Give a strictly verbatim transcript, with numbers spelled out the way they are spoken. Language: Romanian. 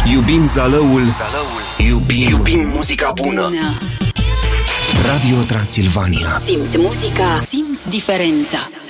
Iubim Zalăul, Zalăul. Iubim, Iubim muzica bună. bună Radio Transilvania. Simți muzica, simți diferența.